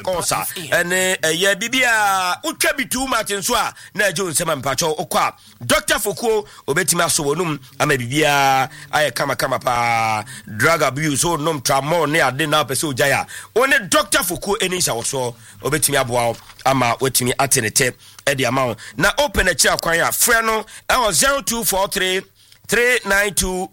Kosa ene ye bibia utwa bitu Martin so a na Jones nsema mpacho okwa Dr. Fokuo obetimi aso wonum ama bibia aye kama pa drug abuse so nom tramol ne ade na pese ojaya one Dr. Fokuo eni sha woso obetimi aboa ama wetimi atenete e de amount na open a chair kwan ya frɛ no 0243 392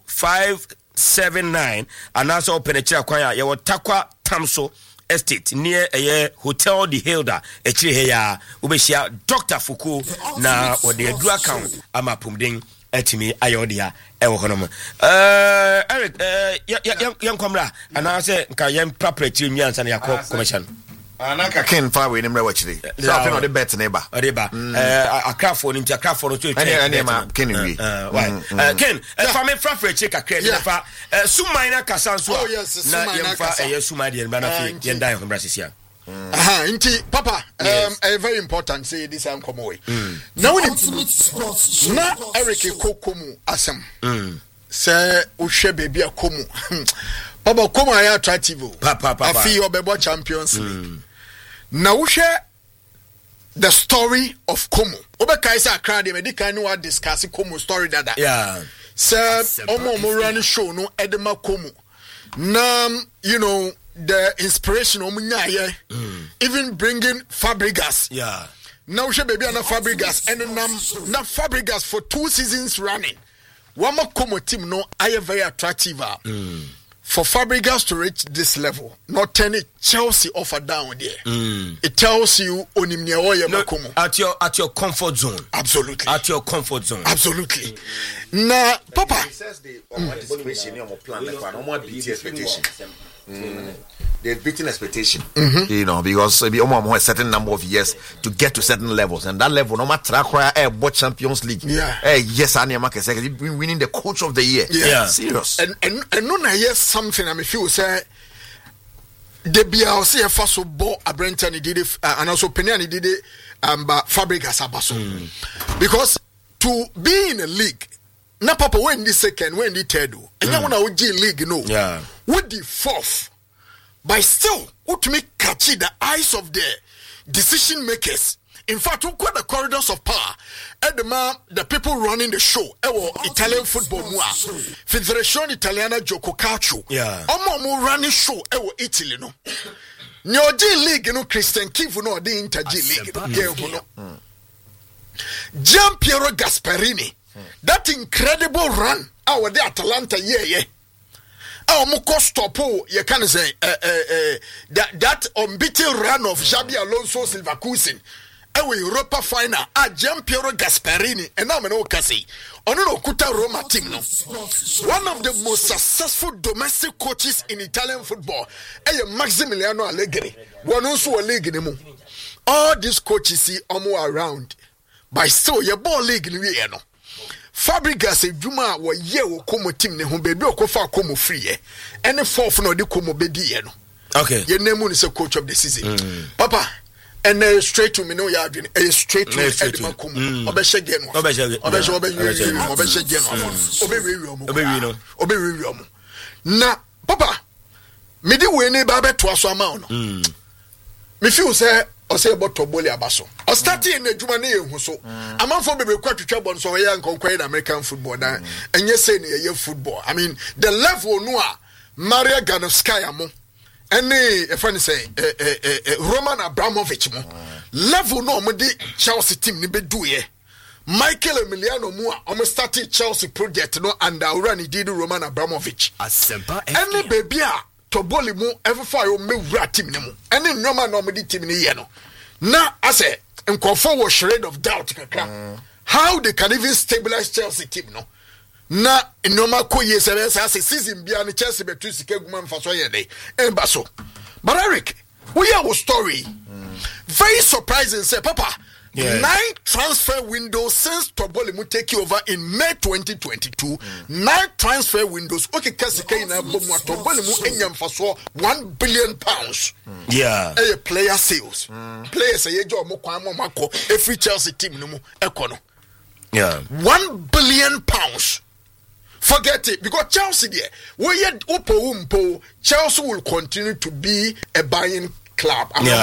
579 and also open a chair kwan ya ye wotakwa tamso estate near a hotel the Hilda ya ubeshia Dr. Fuku na wode adu account ama pumding etimi ayodia ewo honom Eric yankwamra ana say nka yam property nyansa na yakọ commission anaka ken fa we nimra wachiri so afi no de bet neighbor odeba akrafo ni akrafo no to any ma ken wi ken fa me frafre check akra fa sumaina kasanso na yemfa sumai de na fi yenda ho brasisia inti papa very important say this am come away now when na Eric Kokomu asem say uhwe baby akomu papa komu aya attractive papa afi obebo Champions League na uhwe the story of Komu obekai say akra de medical no discuss Komu story dada say omo run show no edema Komu na you know the inspiration omunya even bringing Fabregas now she baby na Fabregas and na Fabregas for 2 seasons running one more Como team no are very attractive for Fabregas to reach this level not turning Chelsea offer down there it tells you onimnia oya Como at your comfort zone absolutely at your comfort zone absolutely na papa says the plan expectation they're beating expectation, you know, because be a certain number of years to get to certain levels, and that level, no matter what Champions League, yes, Anya Marquez been winning the coach of the year, serious, and no, yes, something I mean, feel say the BLC first of ball a Brenton did it, and also Penani did it, but Fabregas Abaso, because to be in a league, na papa when the second, when the third, and you want to league, no, with the fourth. But still, what to make catchy the eyes of the decision makers. In fact, who got the corridors of power? The people running the show, Italian football, Federazione Italiana Gioco Calcio. Omo running show, Italy, no. No G League, no Christian Kivu, no the Inter G League, no. Gian Piero Gasperini, that incredible run, our the Atalanta, Moko stopo you can say that unbeaten run of Xabi Alonso Leverkusen Europa final Gian Piero Gasperini and now no kasi ono kuta Roma team no one of the most successful domestic coaches in Italian football Maximiliano Allegri one also a league nemu all these coaches see around by still your ball league ni no Fabregas Juma wa ye wo Como team ne ho baby okofa Como free any fourth no de Como bedi ye no okay ye name is a coach of the season papa and straight to me no ya adwin straight to Edma Como obehye gen no obehye gen no na papa me di we ne ba beto aso ama no me feel say o say boto boli abaso o start in adwuma na yehu so amanfo bebe kwatwetwa bon so ye nkonkwan in American football na enye say na ye football I mean the level no a Maria Ganovskaya mo ene e fan say Roman Abramovich mo level no mo di Chelsea team ni bedu ye Michael Emiliano mo o start Chelsea project no and already did Roman Abramovich asempa ene baby a Toboli mu every fire me wura team ne mu ene nnoma na omedi team ne ye no na ase nkofo was shred of doubt kakra how they can even stabilize Chelsea team no na nnoma koye se season bia ne Chelsea betu sika guma mfaso ye dey emba so but Eric we hear our story very surprising say papa 9 transfer windows since Toboli mu take over in May 2022 9 transfer windows okay kasika ina bomu Toboli mu enya mfaso 1 billion pounds player sales players say jo mo kwan mo mako every Chelsea team no mu ekono 1 billion pounds. Forget it because Chelsea there we Chelsea will continue to be a buying club.